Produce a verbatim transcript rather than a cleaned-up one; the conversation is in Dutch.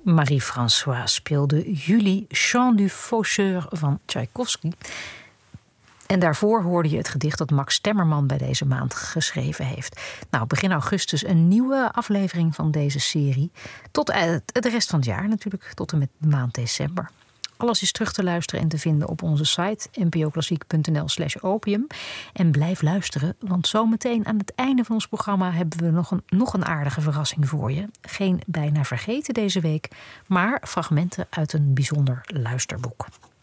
Marie-Françoise speelde Julie, Chant du Faucheur van Tchaikovsky. En daarvoor hoorde je het gedicht dat Max Temmerman bij deze maand geschreven heeft. Nou, begin augustus een nieuwe aflevering van deze serie. Tot de rest van het jaar natuurlijk, tot en met de maand december. Alles is terug te luisteren en te vinden op onze site npoklassiek.nl slash opium. En blijf luisteren, want zometeen aan het einde van ons programma hebben we nog een, nog een aardige verrassing voor je. Geen bijna vergeten deze week, maar fragmenten uit een bijzonder luisterboek.